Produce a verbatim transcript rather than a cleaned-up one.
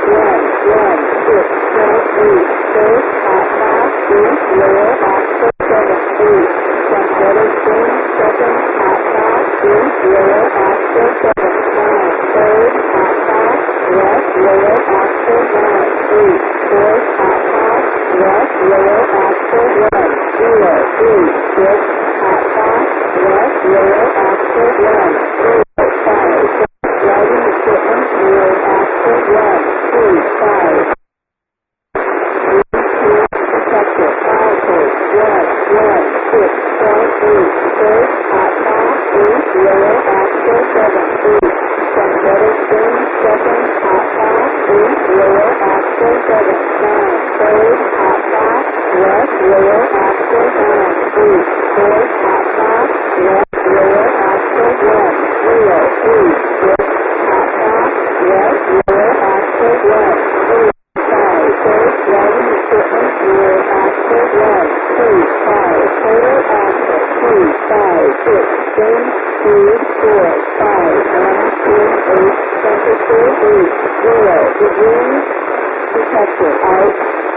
one, one, six, twelve, eight, first, hot, five, three, lower, after, seven, eight, from medicine, second, hot, five, three, lower, after, seven, nine, third, hot, five, left, lower, after, nine, eight, fourth, hot, five, left, lower, after, one, zero, three, six, hot, five, left, lower, after, one, zero, five, riding equipment, lower, after, one, three, five, protector, five, eight, one, one, six, twelve, eight, first, hot, five, eight, lower, after, seven, eight, from medicine, second, hot, five, eight, lower, after, seven, nine, third, hot, five, left, lower, after, nine, eight, fourth, hot, five, left, lower, after, one, zero, three, six, hot, five, left, lower, after, one, eight, five, first, riding equipment, lower, after, one, two, five, total, after, two, five, six, change, speed, four, five, one, two, eight, temperature, eight, zero, degrees, detector, out,